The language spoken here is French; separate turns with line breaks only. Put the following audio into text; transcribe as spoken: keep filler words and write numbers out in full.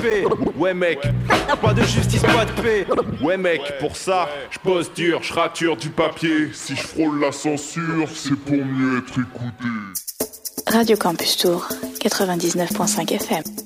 paix. Ouais mec, pas de justice, pas de paix. Ouais mec, pour ça, je bosse dur, je rature du papier.
Si je frôle la censure, c'est pour mieux être écouté.
Radio Campus Tour, quatre-vingt-dix-neuf virgule cinq F M.